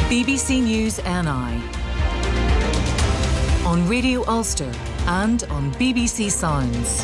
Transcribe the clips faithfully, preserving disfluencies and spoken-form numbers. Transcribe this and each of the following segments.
B B C News N I on Radio Ulster and on B B C Sounds.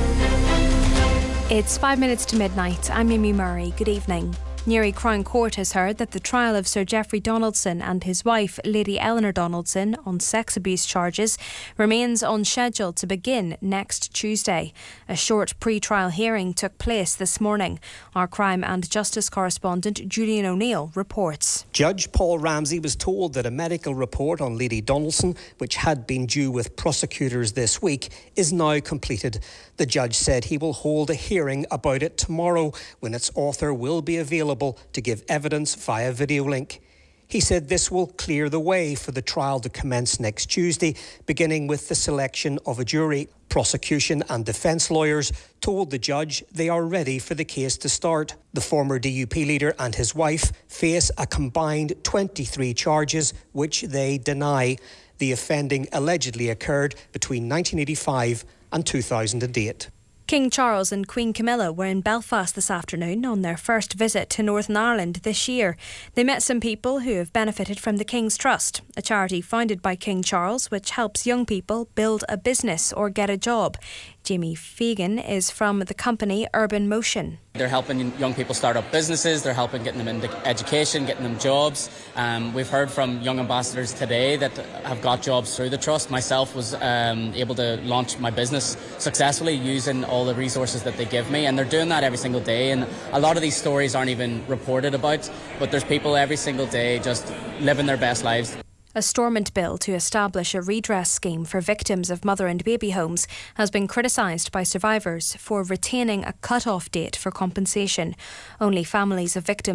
It's five minutes to midnight. I'm Mimi Murray. Good evening. Newry Crown Court has heard that the trial of Sir Geoffrey Donaldson and his wife, Lady Eleanor Donaldson, on sex abuse charges remains on schedule to begin next Tuesday. A short pre-trial hearing took place this morning. Our crime and justice correspondent Julian O'Neill reports. Judge Paul Ramsey was told that a medical report on Lady Donaldson, which had been due with prosecutors this week, is now completed. The judge said he will hold a hearing about it tomorrow, when its author will be available to give evidence via video link. He said this will clear the way for the trial to commence next Tuesday, beginning with the selection of a jury. Prosecution and defence lawyers told the judge they are ready for the case to start. The former D U P leader and his wife face a combined twenty-three charges, which they deny. The offending allegedly occurred between nineteen eighty-five and two thousand eight. King Charles and Queen Camilla were in Belfast this afternoon on their first visit to Northern Ireland this year. They met some people who have benefited from the King's Trust, a charity founded by King Charles which helps young people build a business or get a job. Jamie Fagan is from the company Urban Motion. They're helping young people start up businesses, they're helping getting them into education, getting them jobs. Um, we've heard from young ambassadors today that have got jobs through the Trust. Myself was um, able to launch my business successfully using all the resources that they give me, and they're doing that every single day. And a lot of these stories aren't even reported about, but there's people every single day just living their best lives. A Stormont bill to establish a redress scheme for victims of mother and baby homes has been criticised by survivors for retaining a cut-off date for compensation. Only families of victims